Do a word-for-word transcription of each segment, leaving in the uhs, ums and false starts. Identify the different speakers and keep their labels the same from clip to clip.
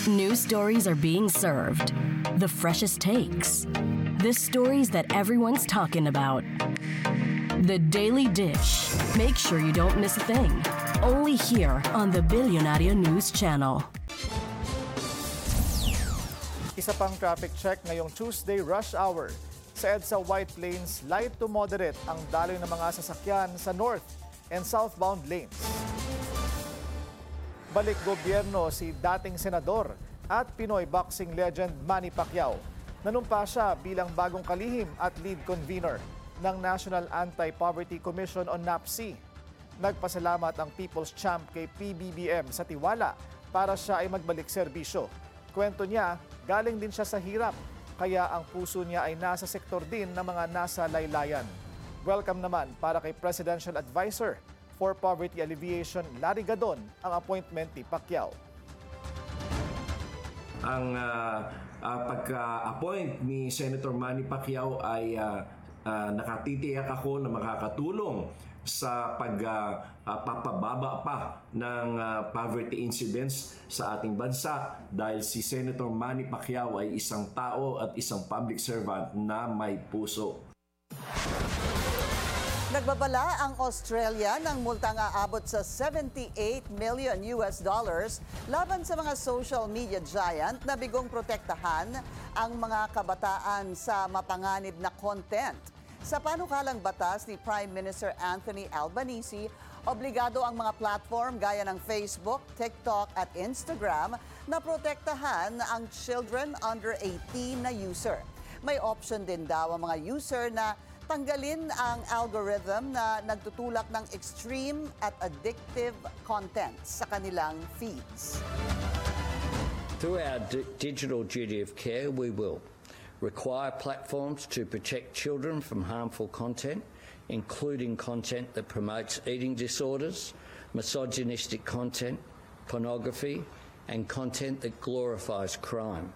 Speaker 1: News stories are being served. The freshest takes. The stories that everyone's talking about. The Daily Dish. Make sure you don't miss a thing. Only here on the Billionaire News Channel.
Speaker 2: Isa pang traffic check ngayong Tuesday rush hour. Sa EDSA White Plains, light to moderate ang daloy ng mga sasakyan sa north and southbound lanes. Balik gobyerno si dating senador at Pinoy boxing legend Manny Pacquiao. Nanumpa siya bilang bagong kalihim at lead convener ng National Anti-Poverty Commission o NAPC. Nagpasalamat ang People's Champ kay P B B M sa tiwala para siya ay magbalik serbisyo. Kwento niya, galing din siya sa hirap, kaya ang puso niya ay nasa sektor din ng mga nasa laylayan. Welcome naman para kay Presidential Advisor for Poverty Alleviation Larry Gadon ang appointment ni Pacquiao.
Speaker 3: Ang uh, uh, pagka-appoint ni Senator Manny Pacquiao ay uh, uh, nakatitiyak ako na makakatulong sa pagpapababa uh, uh, pa ng uh, poverty incidence sa ating bansa dahil si Senator Manny Pacquiao ay isang tao at isang public servant na may puso.
Speaker 4: Nagbabala ang Australia ng multang aabot sa seventy-eight million U S dollars laban sa mga social media giant na bigong protektahan ang mga kabataan sa mapanganib na content. Sa panukalang batas ni Prime Minister Anthony Albanese, obligado ang mga platform gaya ng Facebook, TikTok at Instagram na protektahan ang children under eighteen na user. May option din daw ang mga user na tanggalin ang algorithm na nagtutulak ng extreme at addictive content sa kanilang feeds.
Speaker 5: Through our d- digital duty of care, we will require platforms to protect children from harmful content, including content that promotes eating disorders, misogynistic content, pornography, and content that glorifies crime.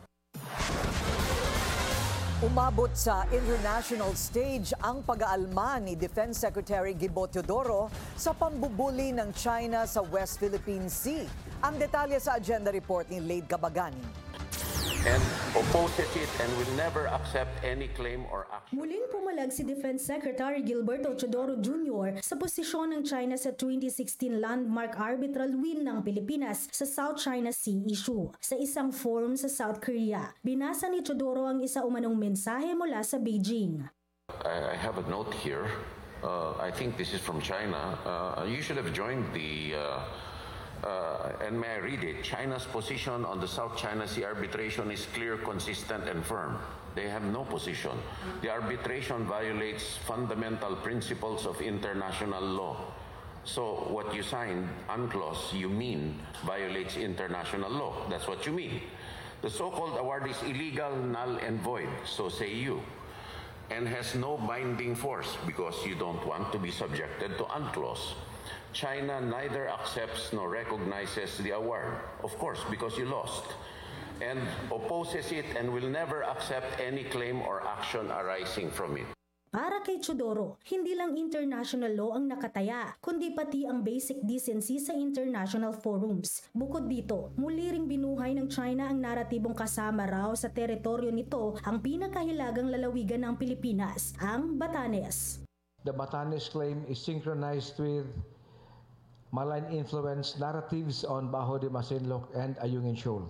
Speaker 6: Umabot sa international stage ang pag-aalma ni Defense Secretary Gibo Teodoro sa pambubuli ng China sa West Philippine Sea. Ang detalye sa agenda report ni Lade Cabagani.
Speaker 7: And opposes it and will never accept any claim or action.
Speaker 8: Muling pumalag si Defense Secretary Gilberto Teodoro Junior sa posisyon ng China sa twenty sixteen landmark arbitral win ng Pilipinas sa South China Sea issue sa isang forum sa South Korea. Binasa ni Teodoro ang isa umanong mensahe mula sa Beijing.
Speaker 7: I have a note here. Uh, I think this is from China. Uh, you should have joined the uh, Uh, and may I read it? China's position on the South China Sea arbitration is clear, consistent, and firm. They have no position. The arbitration violates fundamental principles of international law. So what you signed, UNCLOS, you mean violates international law. That's what you mean. The so-called award is illegal, null, and void, so say you, and has no binding force because you don't want to be subjected to UNCLOS. China neither accepts nor recognizes the award, of course, because you lost, and opposes it and will never accept any claim or action arising from it.
Speaker 8: Para kay Teodoro, hindi lang international law ang nakataya, kundi pati ang basic decency sa international forums. Bukod dito, muli ring binuhay ng China ang naratibong kasama raw sa teritoryo nito ang pinakahilagang lalawigan ng Pilipinas, ang Batanes.
Speaker 9: The Batanes claim is synchronized with malign influence narratives on Bajo de Masinloc and Ayungin Shoal.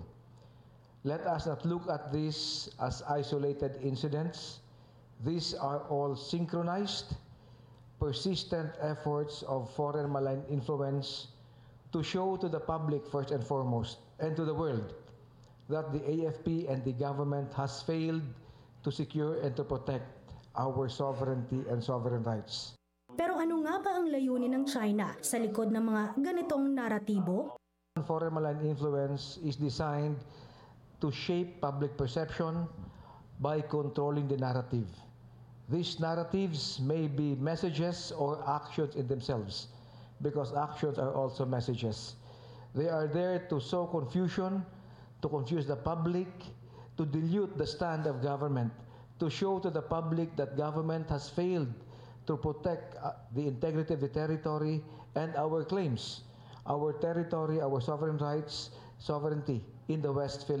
Speaker 9: Let us not look at this as isolated incidents. These are all synchronized, persistent efforts of foreign malign influence to show to the public first and foremost, and to the world, that the A F P and the government has failed to secure and to protect our sovereignty and sovereign rights.
Speaker 8: Pero ano nga ba ang layunin ng China sa likod ng mga ganitong naratibo?
Speaker 9: Foreign malign influence is designed to shape public perception by controlling the narrative. These narratives may be messages or actions in themselves, because actions are also messages. They are there to sow confusion, to confuse the public, to dilute the stand of government, to show to the public that government has failed to protect uh, the integrity of the territory and our claims, our territory, our sovereign rights, sovereignty in the West Philippines.